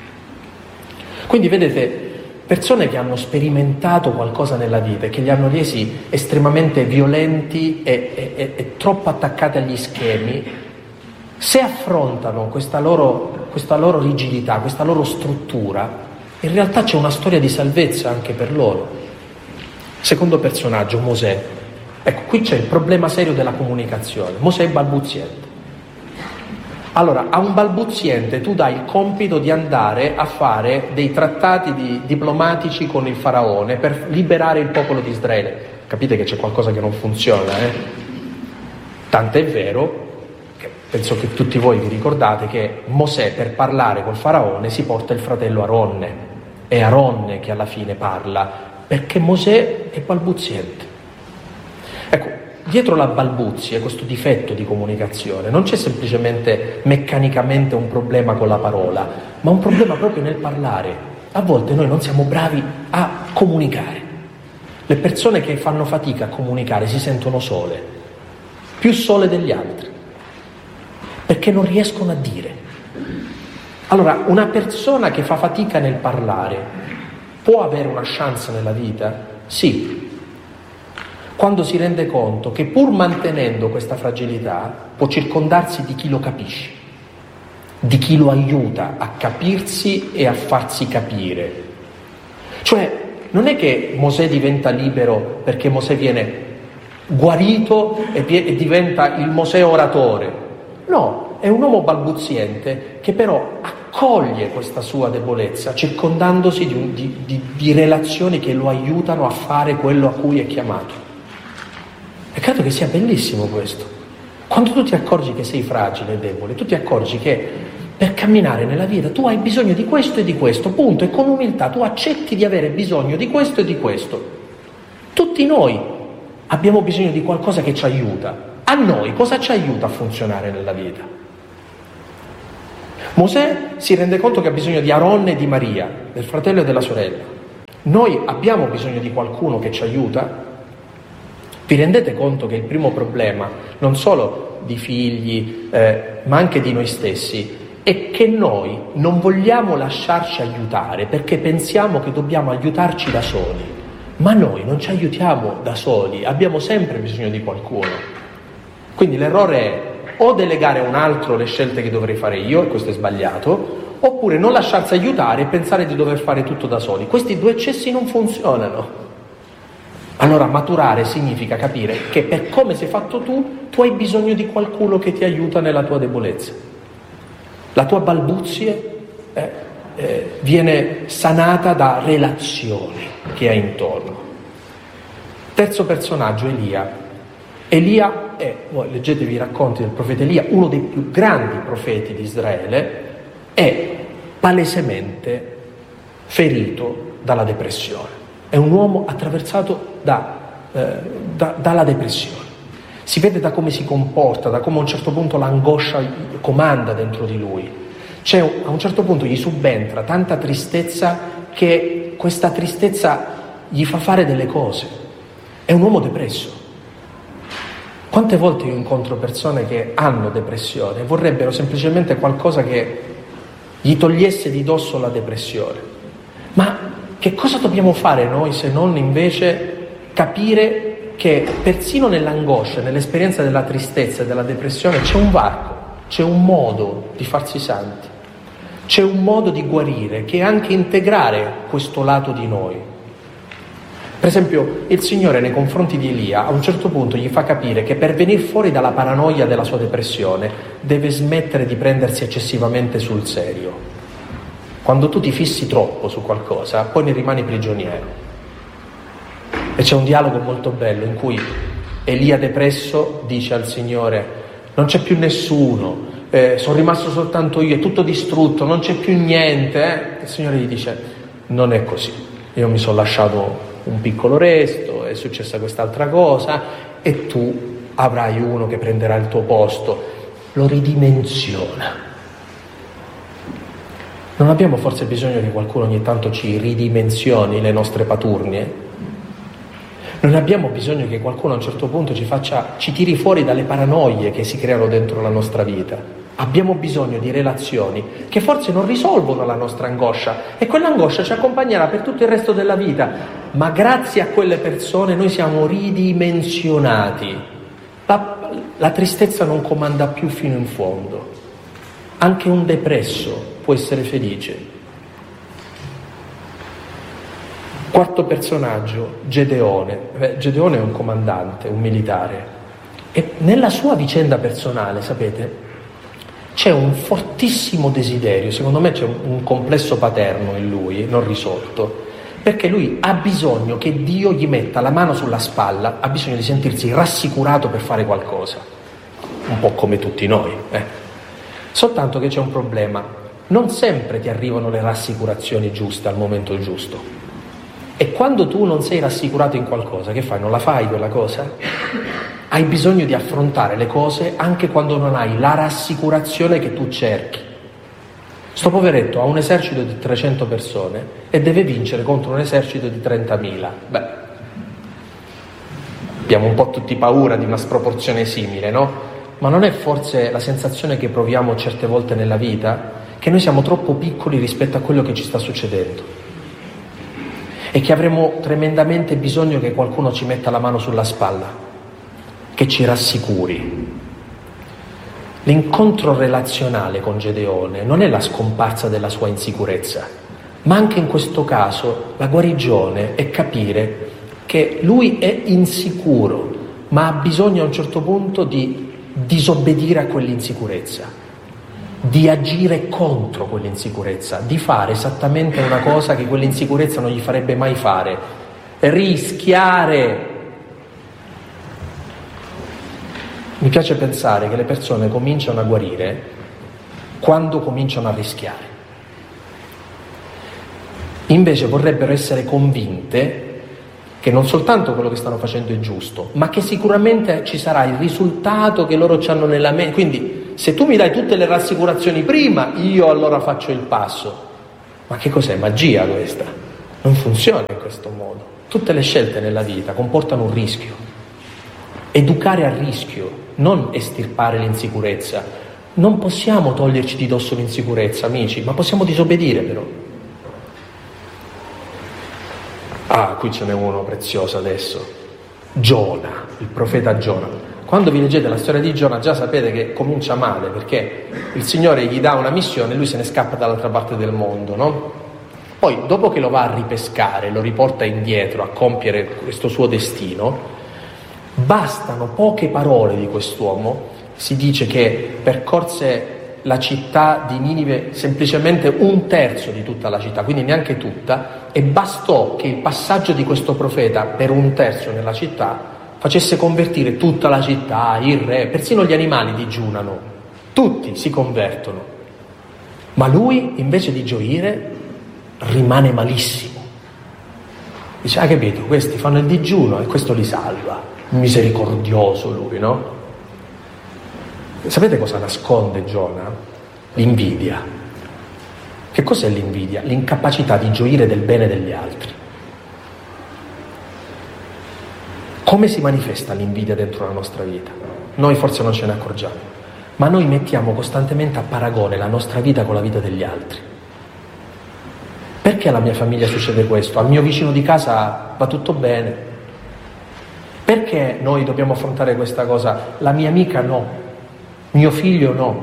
Speaker 1: Quindi vedete, persone che hanno sperimentato qualcosa nella vita e che li hanno resi estremamente violenti e, e, e, e troppo attaccati agli schemi, se affrontano questa loro, questa loro rigidità, questa loro struttura, in realtà c'è una storia di salvezza anche per loro. Secondo personaggio, Mosè. Ecco, qui c'è il problema serio della comunicazione. Mosè è balbuziente. Allora, a un balbuziente tu dai il compito di andare a fare dei trattati di, diplomatici con il faraone per liberare il popolo di Israele. Capite che c'è qualcosa che non funziona, eh? Tant'è vero che penso che tutti voi vi ricordate che Mosè, per parlare col faraone, si porta il fratello Aronne. È Aronne che alla fine parla, perché Mosè è balbuziente. Ecco, dietro la balbuzia, questo difetto di comunicazione, non c'è semplicemente meccanicamente un problema con la parola, ma un problema proprio nel parlare. A volte noi non siamo bravi a comunicare. Le persone che fanno fatica a comunicare si sentono sole, più sole degli altri, perché non riescono a dire. Allora, una persona che fa fatica nel parlare può avere una chance nella vita? Sì. Quando si rende conto che pur mantenendo questa fragilità può circondarsi di chi lo capisce, di chi lo aiuta a capirsi e a farsi capire. Cioè, non è che Mosè diventa libero perché Mosè viene guarito e, e diventa il Mosè oratore. No, è un uomo balbuziente che però accoglie questa sua debolezza, circondandosi di, di, di, di relazioni che lo aiutano a fare quello a cui è chiamato. E credo che sia bellissimo questo. Quando tu ti accorgi che sei fragile e debole, tu ti accorgi che Per camminare nella vita tu hai bisogno di questo e di questo, punto, e con umiltà tu accetti di avere bisogno di questo e di questo. Tutti noi abbiamo bisogno di qualcosa che ci aiuta. A noi cosa ci aiuta a funzionare nella vita? Mosè si rende conto che ha bisogno di Aronne e di Maria, del fratello e della sorella. Noi abbiamo bisogno di qualcuno che ci aiuta? Vi rendete conto che il primo problema, non solo di figli, eh, ma anche di noi stessi, è che noi non vogliamo lasciarci aiutare perché pensiamo che dobbiamo aiutarci da soli. Ma noi non ci aiutiamo da soli, abbiamo sempre bisogno di qualcuno. Quindi l'errore è o delegare a un altro le scelte che dovrei fare io, e questo è sbagliato, oppure non lasciarsi aiutare e pensare di dover fare tutto da soli. Questi due eccessi non funzionano. Allora maturare significa capire che per come sei fatto tu, tu hai bisogno di qualcuno che ti aiuta nella tua debolezza. La tua balbuzie eh, eh, viene sanata da relazioni che hai intorno. Terzo personaggio, Elia. Elia è, voi leggetevi i racconti del profeta Elia, uno dei più grandi profeti di Israele, è palesemente ferito dalla depressione. È un uomo attraversato da, eh, da, dalla depressione. Si vede da come si comporta, da come a un certo punto l'angoscia comanda dentro di lui. C'è, a un certo punto gli subentra tanta tristezza che questa tristezza gli fa fare delle cose. È un uomo depresso. Quante volte io incontro persone che hanno depressione e vorrebbero semplicemente qualcosa che gli togliesse di dosso la depressione. Ma che cosa dobbiamo fare noi se non invece capire che persino nell'angoscia, nell'esperienza della tristezza e della depressione c'è un varco, c'è un modo di farsi santi, c'è un modo di guarire che è anche integrare questo lato di noi. Per esempio, il Signore nei confronti di Elia a un certo punto gli fa capire che per venire fuori dalla paranoia della sua depressione deve smettere di prendersi eccessivamente sul serio. Quando tu ti fissi troppo su qualcosa, poi ne rimani prigioniero. E c'è un dialogo molto bello in cui Elia depresso dice al Signore: non c'è più nessuno, eh, sono rimasto soltanto io, è tutto distrutto, non c'è più niente. Eh? Il Signore gli dice: non è così, io mi sono lasciato un piccolo resto, è successa quest'altra cosa e tu avrai uno che prenderà il tuo posto. Lo ridimensiona. Non abbiamo forse bisogno che qualcuno ogni tanto ci ridimensioni le nostre paturnie? Non abbiamo bisogno che qualcuno a un certo punto ci faccia, ci tiri fuori dalle paranoie che si creano dentro la nostra vita? Abbiamo bisogno di relazioni che forse non risolvono la nostra angoscia e quell'angoscia ci accompagnerà per tutto il resto della vita, ma grazie a quelle persone noi siamo ridimensionati. La, la tristezza non comanda più fino in fondo. Anche un depresso può essere felice. Quarto personaggio, Gedeone. Beh, Gedeone è un comandante, un militare, e nella sua vicenda personale, sapete, c'è un fortissimo desiderio, secondo me c'è un, un complesso paterno in lui, non risolto, perché lui ha bisogno che Dio gli metta la mano sulla spalla, ha bisogno di sentirsi rassicurato per fare qualcosa, un po' come tutti noi. Eh. Soltanto che c'è un problema, non sempre ti arrivano le rassicurazioni giuste al momento giusto. E quando tu non sei rassicurato in qualcosa, che fai? Non la fai quella cosa? Hai bisogno di affrontare le cose anche quando non hai la rassicurazione che tu cerchi. Sto poveretto ha un esercito di trecento persone e deve vincere contro un esercito di trentamila. Beh, abbiamo un po' tutti paura di una sproporzione simile, no? Ma non è forse la sensazione che proviamo certe volte nella vita? Che noi siamo troppo piccoli rispetto a quello che ci sta succedendo e che avremo tremendamente bisogno che qualcuno ci metta la mano sulla spalla, che ci rassicuri. L'incontro relazionale con Gedeone non è la scomparsa della sua insicurezza, ma anche in questo caso la guarigione è capire che lui è insicuro, ma ha bisogno a un certo punto di disobbedire a quell'insicurezza, di agire contro quell'insicurezza, di fare esattamente una cosa che quell'insicurezza non gli farebbe mai fare: rischiare. Mi piace pensare che le persone cominciano a guarire quando cominciano a rischiare. Invece vorrebbero essere convinte che non soltanto quello che stanno facendo è giusto, ma che sicuramente ci sarà il risultato che loro hanno nella mente. Quindi se tu mi dai tutte le rassicurazioni prima, io allora faccio il passo. Ma che cos'è? Magia questa? Non funziona in questo modo. Tutte le scelte nella vita comportano un rischio. Educare al rischio, non estirpare l'insicurezza. Non possiamo toglierci di dosso l'insicurezza, amici, ma possiamo disobbedire però. Ah, qui ce n'è uno prezioso adesso. Giona, il profeta Giona. Quando vi leggete la storia di Giona già sapete che comincia male, perché il Signore gli dà una missione e lui se ne scappa dall'altra parte del mondo, no? Poi, dopo che lo va a ripescare, lo riporta indietro a compiere questo suo destino, bastano poche parole di quest'uomo. Si dice che percorse la città di Ninive semplicemente un terzo di tutta la città, quindi neanche tutta, e bastò che il passaggio di questo profeta per un terzo nella città facesse convertire tutta la città, il re, persino gli animali digiunano, tutti si convertono. Ma lui, invece di gioire, rimane malissimo. Dice, hai capito, questi fanno il digiuno e questo li salva. Misericordioso lui, no? Sapete cosa nasconde Giona? L'invidia. Che cos'è l'invidia? L'incapacità di gioire del bene degli altri. Come si manifesta l'invidia dentro la nostra vita? Noi forse non ce ne accorgiamo, ma noi mettiamo costantemente a paragone la nostra vita con la vita degli altri. Perché alla mia famiglia succede questo? Al mio vicino di casa va tutto bene? Perché noi dobbiamo affrontare questa cosa? La mia amica no, mio figlio no.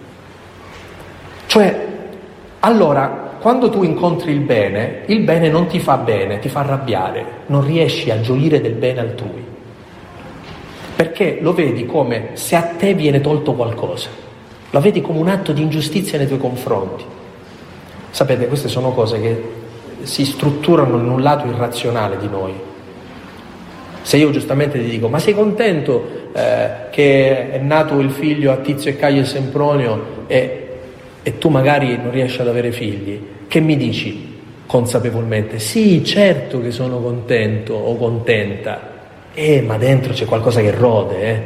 Speaker 1: Cioè, allora, quando tu incontri il bene, il bene non ti fa bene, ti fa arrabbiare, non riesci a gioire del bene altrui. Perché lo vedi come se a te viene tolto qualcosa, lo vedi come un atto di ingiustizia nei tuoi confronti. Sapete, queste sono cose che si strutturano in un lato irrazionale di noi. Se io giustamente ti dico, ma sei contento eh, che è nato il figlio a Tizio e Caio e Sempronio e, e tu magari non riesci ad avere figli, che mi dici consapevolmente? Sì, certo che sono contento o contenta, eh, ma dentro c'è qualcosa che rode. Eh.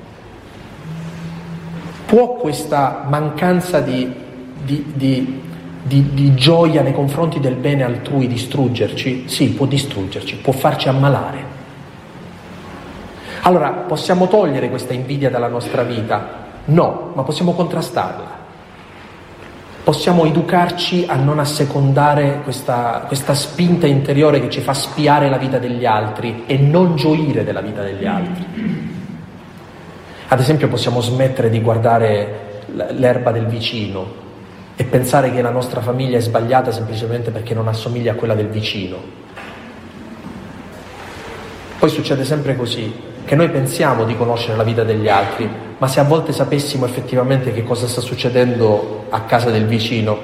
Speaker 1: Può questa mancanza di, di, di, di, di gioia nei confronti del bene altrui distruggerci? Sì, può distruggerci, può farci ammalare. Allora, possiamo togliere questa invidia dalla nostra vita? No, ma possiamo contrastarla. Possiamo educarci a non assecondare questa, questa spinta interiore che ci fa spiare la vita degli altri e non gioire della vita degli altri. Ad esempio, possiamo smettere di guardare l'erba del vicino e pensare che la nostra famiglia è sbagliata semplicemente perché non assomiglia a quella del vicino. Poi succede sempre così, che noi pensiamo di conoscere la vita degli altri, ma se a volte sapessimo effettivamente che cosa sta succedendo a casa del vicino,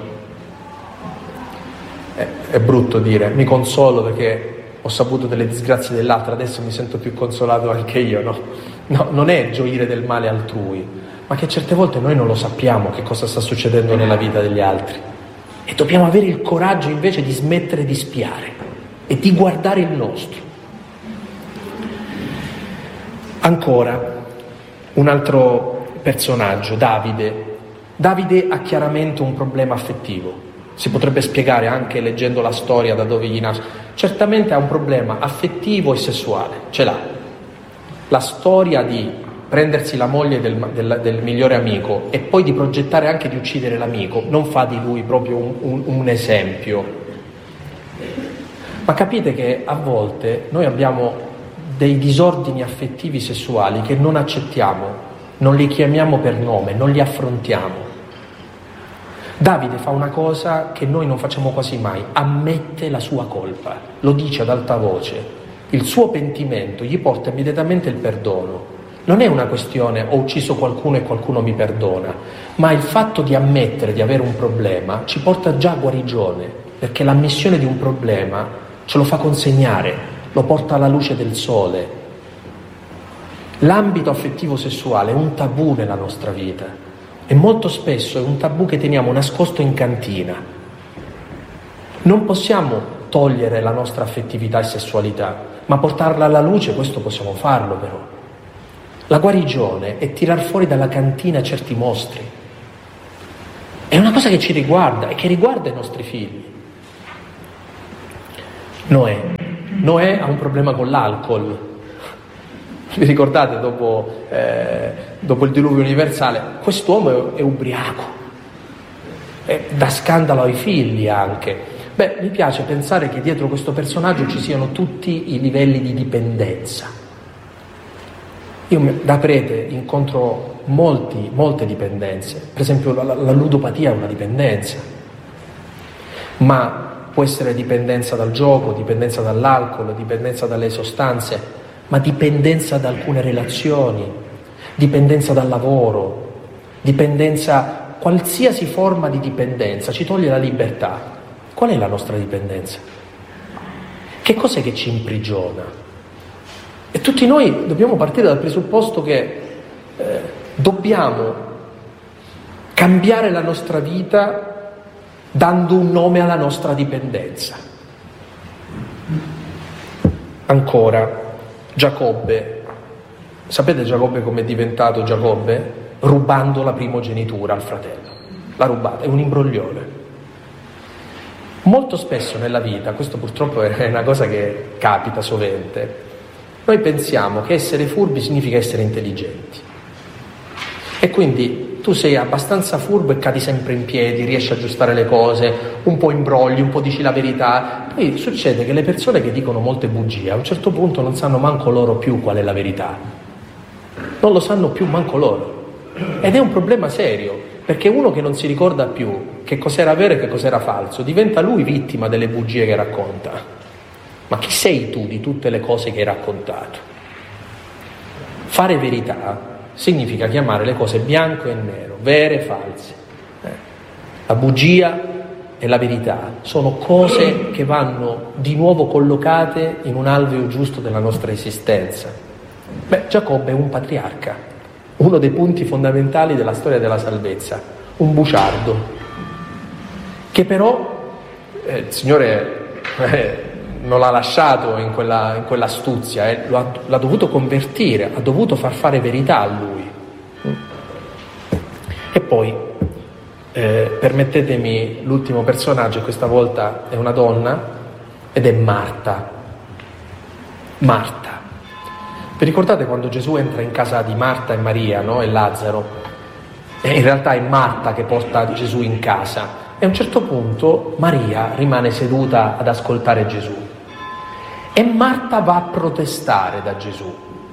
Speaker 1: è, è brutto dire, mi consolo perché ho saputo delle disgrazie dell'altro, adesso mi sento più consolato anche io, no? No, non è gioire del male altrui, ma che certe volte noi non lo sappiamo che cosa sta succedendo nella vita degli altri e dobbiamo avere il coraggio invece di smettere di spiare e di guardare il nostro. Ancora, un altro personaggio, Davide. Davide ha chiaramente un problema affettivo. Si potrebbe spiegare anche leggendo la storia da dove gli nasce. Certamente ha un problema affettivo e sessuale, ce l'ha. La storia di prendersi la moglie del, del, del migliore amico e poi di progettare anche di uccidere l'amico non fa di lui proprio un, un, un esempio. Ma capite che a volte noi abbiamo dei disordini affettivi sessuali che non accettiamo, non li chiamiamo per nome, non li affrontiamo. Davide fa una cosa che noi non facciamo quasi mai, ammette la sua colpa, lo dice ad alta voce, il suo pentimento gli porta immediatamente il perdono. Non è una questione ho ucciso qualcuno e qualcuno mi perdona, ma il fatto di ammettere di avere un problema ci porta già a guarigione, perché l'ammissione di un problema ce lo fa consegnare, lo porta alla luce del sole. L'ambito affettivo sessuale è un tabù nella nostra vita. e molto spesso è un tabù che teniamo nascosto in cantina. Non possiamo togliere la nostra affettività e sessualità, ma portarla alla luce, questo possiamo farlo però. La guarigione è tirar fuori dalla cantina certi mostri. È una cosa che ci riguarda e che riguarda i nostri figli. Noè. Noè ha un problema con l'alcol. Vi ricordate dopo, eh, dopo il diluvio universale? Quest'uomo è, è ubriaco, è, dà scandalo ai figli anche. Beh, mi piace pensare che dietro questo personaggio ci siano tutti i livelli di dipendenza. Io da prete incontro molti, molte dipendenze, per esempio la, la ludopatia è una dipendenza, ma può essere dipendenza dal gioco, dipendenza dall'alcol, dipendenza dalle sostanze, ma dipendenza da alcune relazioni, dipendenza dal lavoro, dipendenza, qualsiasi forma di dipendenza ci toglie la libertà. Qual è la nostra dipendenza? Che cos'è che ci imprigiona? E tutti noi dobbiamo partire dal presupposto che eh, dobbiamo cambiare la nostra vita dando un nome alla nostra dipendenza. Ancora, Giacobbe. Sapete Giacobbe come è diventato Giacobbe? Rubando la primogenitura al fratello. L'ha rubata, è un imbroglione. Molto spesso nella vita, questo purtroppo è una cosa che capita sovente, noi pensiamo che essere furbi significa essere intelligenti. E quindi tu sei abbastanza furbo e cadi sempre in piedi, riesci a aggiustare le cose, un po' imbrogli, un po' dici la verità. Poi succede che le persone che dicono molte bugie a un certo punto non sanno manco loro più qual è la verità. Non lo sanno più manco loro. Ed è un problema serio, perché uno che non si ricorda più che cos'era vero e che cos'era falso, diventa lui vittima delle bugie che racconta. Ma chi sei tu di tutte le cose che hai raccontato? Fare verità significa chiamare le cose bianco e nero, vere e false. Eh. La bugia e la verità sono cose che vanno di nuovo collocate in un alveo giusto della nostra esistenza. Beh, Giacobbe è un patriarca, uno dei punti fondamentali della storia della salvezza, un bugiardo, che però eh, il Signore eh, non l'ha lasciato in quella, in quella astuzia, eh, lo ha, l'ha dovuto convertire, ha dovuto far fare verità a lui. E poi, eh, permettetemi, l'ultimo personaggio, questa volta è una donna, ed è Marta. Marta. Vi ricordate quando Gesù entra in casa di Marta e Maria, no? E Lazzaro? E in realtà è Marta che porta Gesù in casa. E a un certo punto Maria rimane seduta ad ascoltare Gesù. E Marta va a protestare da Gesù.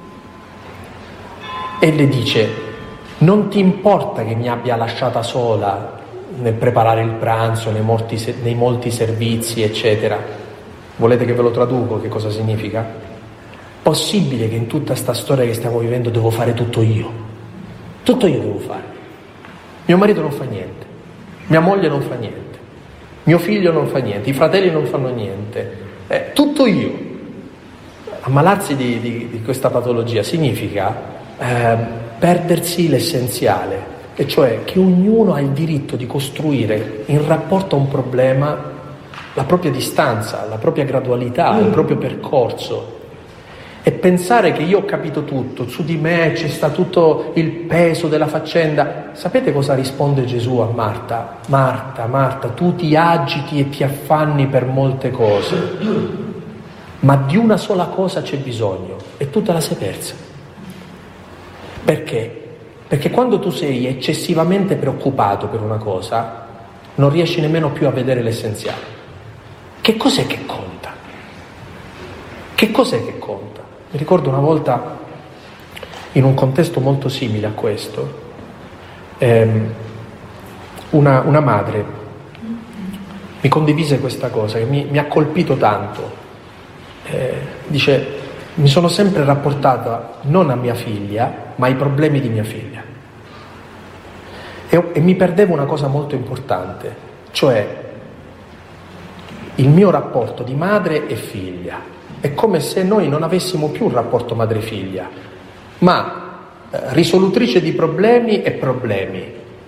Speaker 1: E le dice: non ti importa che mi abbia lasciata sola nel preparare il pranzo, nei molti, nei molti servizi, eccetera? Volete che ve lo traduco? Che cosa significa? Possibile che in tutta sta storia che stiamo vivendo devo fare tutto io? Tutto io devo fare. Mio marito non fa niente, mia moglie non fa niente, mio figlio non fa niente, i fratelli non fanno niente, eh, tutto io. Ammalarsi di, di, di questa patologia significa eh, perdersi l'essenziale, e cioè che ognuno ha il diritto di costruire in rapporto a un problema la propria distanza, la propria gradualità, il proprio percorso. E pensare che io ho capito tutto, su di me c'è sta tutto il peso della faccenda. Sapete cosa risponde Gesù a Marta? Marta, Marta, tu ti agiti e ti affanni per molte cose, ma di una sola cosa c'è bisogno, e tu te la sei persa. Perché? Perché quando tu sei eccessivamente preoccupato per una cosa, non riesci nemmeno più a vedere l'essenziale. Che cos'è che conta? Che cos'è che conta? Mi ricordo una volta, in un contesto molto simile a questo, ehm, una, una madre mi condivise questa cosa che mi, mi ha colpito tanto. Eh, dice: mi sono sempre rapportata non a mia figlia, ma ai problemi di mia figlia. E, e mi perdevo una cosa molto importante, cioè il mio rapporto di madre e figlia. È come se noi non avessimo più un rapporto madre-figlia, ma eh, risolutrice di problemi e problemi.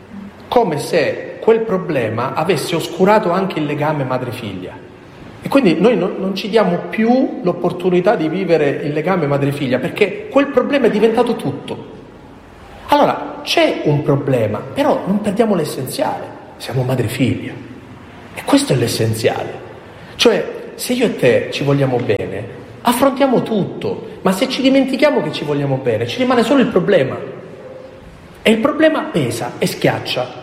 Speaker 1: come se quel problema avesse oscurato anche il legame madre-figlia. E quindi noi non, non ci diamo più l'opportunità di vivere il legame madre-figlia, perché quel problema è diventato tutto. Allora, c'è un problema, però non perdiamo l'essenziale, siamo madre-figlia. E questo è l'essenziale. Cioè, se io e te ci vogliamo bene, affrontiamo tutto, ma se ci dimentichiamo che ci vogliamo bene, ci rimane solo il problema. E il problema pesa e schiaccia.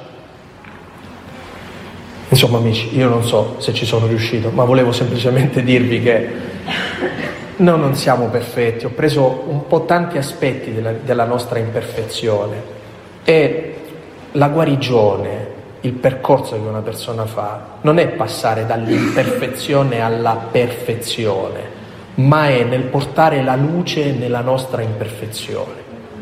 Speaker 1: Insomma, amici, io non so se ci sono riuscito, ma volevo semplicemente dirvi che noi non siamo perfetti. Ho preso un po' tanti aspetti della, della nostra imperfezione, e la guarigione, il percorso che una persona fa, non è passare dall'imperfezione alla perfezione, ma è nel portare la luce nella nostra imperfezione.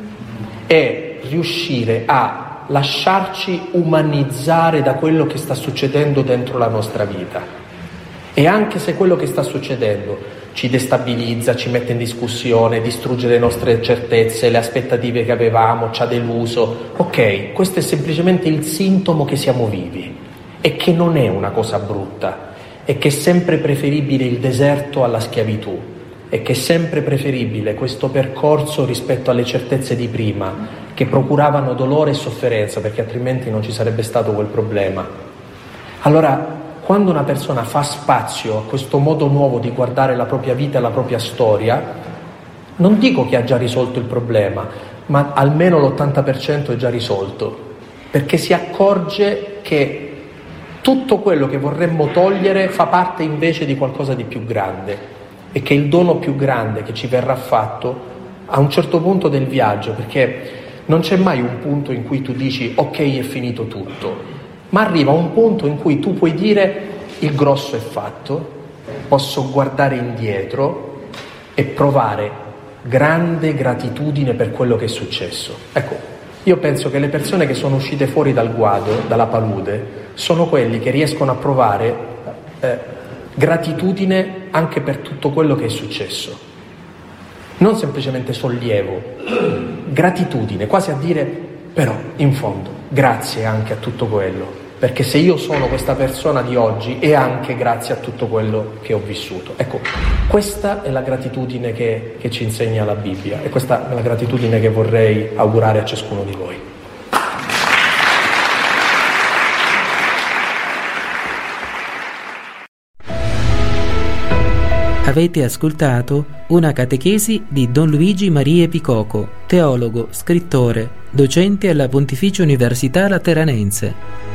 Speaker 1: È riuscire a lasciarci umanizzare da quello che sta succedendo dentro la nostra vita. E anche se quello che sta succedendo ci destabilizza, ci mette in discussione, distrugge le nostre certezze, le aspettative che avevamo, ci ha deluso, ok, questo è semplicemente il sintomo che siamo vivi e che non è una cosa brutta, e che è sempre preferibile il deserto alla schiavitù, e che è sempre preferibile questo percorso rispetto alle certezze di prima, che procuravano dolore e sofferenza, perché altrimenti non ci sarebbe stato quel problema. Allora, quando una persona fa spazio a questo modo nuovo di guardare la propria vita e la propria storia, non dico che ha già risolto il problema, ma almeno l'ottanta per cento è già risolto, perché si accorge che tutto quello che vorremmo togliere fa parte invece di qualcosa di più grande, e che il dono più grande che ci verrà fatto a un certo punto del viaggio, perché non c'è mai un punto in cui tu dici ok, è finito tutto, ma arriva un punto in cui tu puoi dire il grosso è fatto, posso guardare indietro e provare grande gratitudine per quello che è successo. Ecco, io penso che le persone che sono uscite fuori dal guado, dalla palude, sono quelli che riescono a provare eh, gratitudine anche per tutto quello che è successo. Non semplicemente sollievo, gratitudine, quasi a dire, però, in fondo, grazie anche a tutto quello, perché se io sono questa persona di oggi è anche grazie a tutto quello che ho vissuto. Ecco, questa è la gratitudine che, che ci insegna la Bibbia, e questa è la gratitudine che vorrei augurare a ciascuno di voi.
Speaker 2: Avete ascoltato una catechesi di Don Luigi Maria Picoco, teologo, scrittore, docente alla Pontificia Università Lateranense.